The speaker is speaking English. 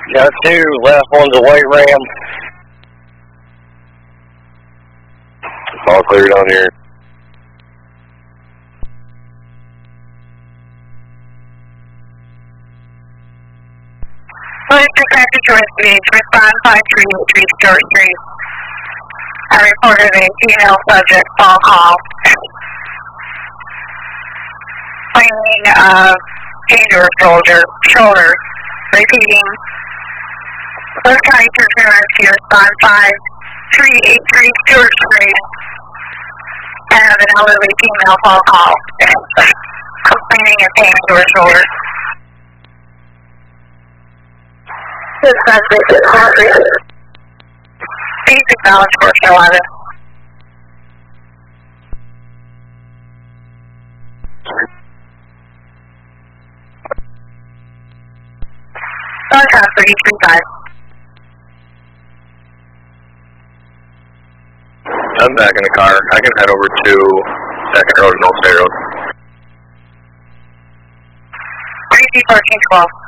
Got two, last one's a white ram. It's all clear down here. Respond 533 Store Street. I reported a female subject phone call. Claiming pain to her shoulder. Repeating. First County Church Emergency Respond 5383 Stewart Street. I have an elderly female phone call. Complaining of pain to her shoulder. Please acknowledge portion 11. Sunshine 335. I'm back in the car. I can head over to 2nd Road and Old State Road. 31412.